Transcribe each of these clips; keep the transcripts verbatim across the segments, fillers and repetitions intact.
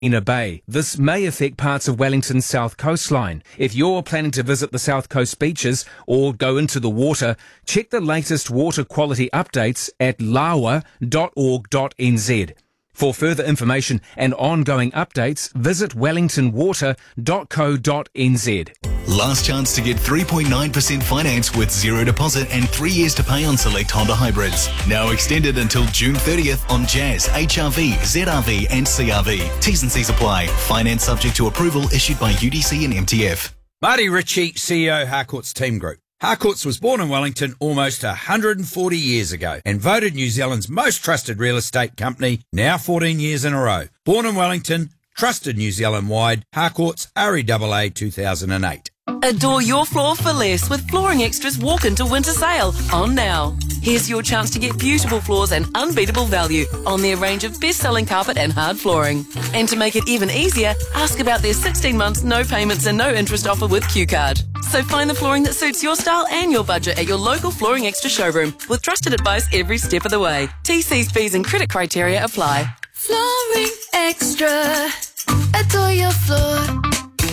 Ballina Bay. This may affect parts of Wellington's south coastline. If you're planning to visit the south coast beaches or go into the water, check the latest water quality updates at lawa dot org dot n z. For further information and ongoing updates, visit wellington water dot co dot n z. Last chance to get three point nine percent finance with zero deposit and three years to pay on select Honda hybrids. Now extended until June thirtieth on Jazz, H R V, Z R V and C R V. T's and C's apply. Finance subject to approval issued by U D C and M T F. Marty Ritchie, C E O, Harcourts Team Group. Harcourts was born in Wellington almost one hundred forty years ago and voted New Zealand's most trusted real estate company now fourteen years in a row. Born in Wellington, trusted New Zealand-wide, Harcourts R E A A two thousand eight. Adore your floor for less with Flooring Extra's walk-into winter sale on now. Here's your chance to get beautiful floors and unbeatable value on their range of best-selling carpet and hard flooring. And to make it even easier, ask about their sixteen months no payments and no interest offer with Q Card. So find the flooring that suits your style and your budget at your local Flooring Extra showroom with trusted advice every step of the way. T Cs, fees and credit criteria apply. Flooring Extra. Adore your floor.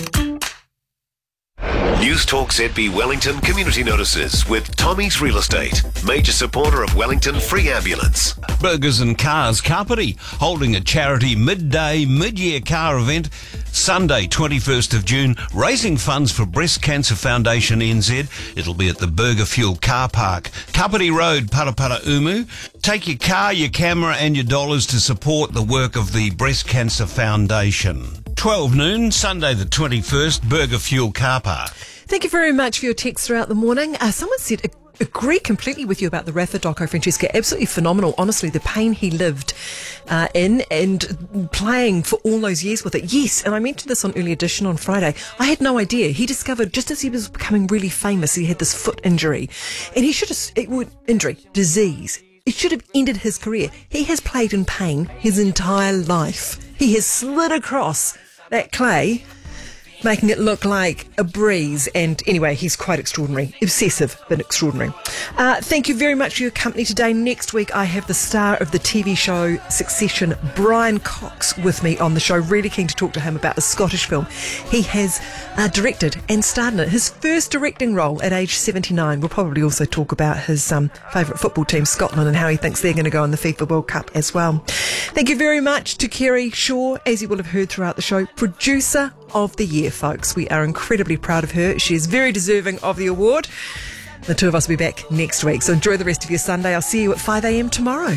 News Talk Z B Wellington community notices with Tommy's Real Estate, major supporter of Wellington Free Ambulance. Burgers and Cars Kapiti holding a charity midday mid-year car event Sunday twenty-first of June, raising funds for Breast Cancer Foundation N Z. It'll be at the Burger Fuel Car Park, Kapiti Road, Parapara Umu. Take your car, your camera and your dollars to support the work of the Breast Cancer Foundation. twelve noon, Sunday the twenty-first, Burger Fuel Car Park. Thank you very much for your texts throughout the morning. Uh, someone said, agree completely with you about the Rafa doco, Francesca. Absolutely phenomenal. Honestly, the pain he lived uh, in and playing for all those years with it. Yes, and I mentioned this on Early Edition on Friday. I had no idea. He discovered just as he was becoming really famous, he had this foot injury. And he should have, it would, injury, disease. It should have ended his career. He has played in pain his entire life. He has slid across that clay, making it look like a breeze. And anyway, he's quite extraordinary. Obsessive, but extraordinary. Uh, thank you very much for your company today. Next week, I have the star of the T V show Succession, Brian Cox, with me on the show. Really keen to talk to him about a Scottish film he has uh, directed and starred in it. His first directing role at age seventy-nine. We'll probably also talk about his um, favourite football team, Scotland, and how he thinks they're going to go in the FIFA World Cup as well. Thank you very much to Kerry Shaw, as you will have heard throughout the show, producer of the year, folks. We are incredibly proud of her. She is very deserving of the award. The two of us will be back next week, so enjoy the rest of your Sunday. I'll see you at five a.m. tomorrow.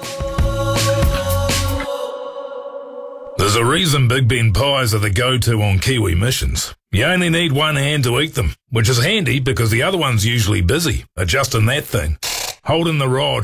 There's a reason Big Ben pies are the go-to on Kiwi missions. You only need one hand to eat them, which is handy because the other one's usually busy adjusting that thing, holding the rod,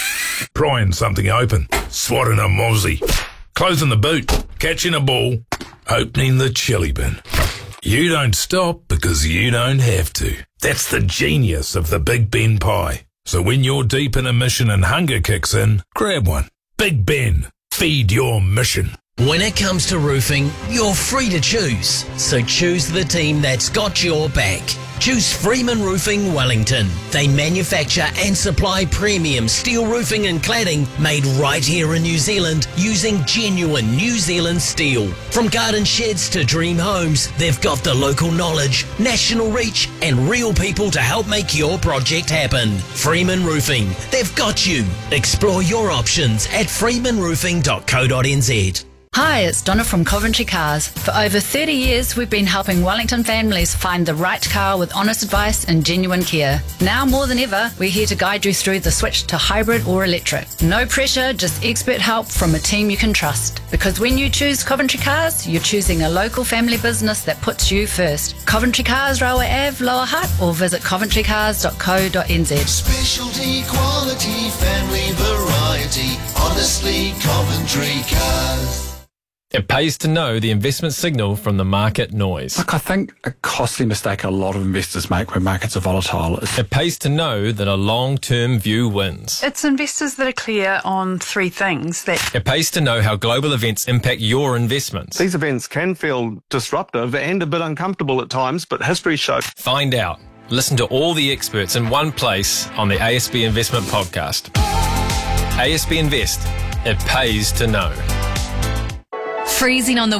prying something open, swatting a mozzie, closing the boot, catching a ball, opening the chili bin. You don't stop because you don't have to. That's the genius of the Big Ben pie. So when you're deep in a mission and hunger kicks in, grab one. Big Ben, feed your mission. When it comes to roofing, you're free to choose. So choose the team that's got your back. Choose Freeman Roofing Wellington. They manufacture and supply premium steel roofing and cladding made right here in New Zealand using genuine New Zealand steel. From garden sheds to dream homes, they've got the local knowledge, national reach and real people to help make your project happen. Freeman Roofing, they've got you. Explore your options at freeman roofing dot co dot n z. Hi, it's Donna from Coventry Cars. For over thirty years, we've been helping Wellington families find the right car with honest advice and genuine care. Now more than ever, we're here to guide you through the switch to hybrid or electric. No pressure, just expert help from a team you can trust. Because when you choose Coventry Cars, you're choosing a local family business that puts you first. Coventry Cars, Railway Avenue, Lower Hutt, or visit coventry cars dot co dot n z. Specialty, quality, family variety, honestly Coventry Cars. It pays to know the investment signal from the market noise. Look, I think a costly mistake a lot of investors make when markets are volatile is... It pays to know that a long-term view wins. It's investors that are clear on three things. That It pays to know how global events impact your investments. These events can feel disruptive and a bit uncomfortable at times, but history shows... Find out. Listen to all the experts in one place on the A S B Investment Podcast. A S B Invest. It pays to know. Freezing on the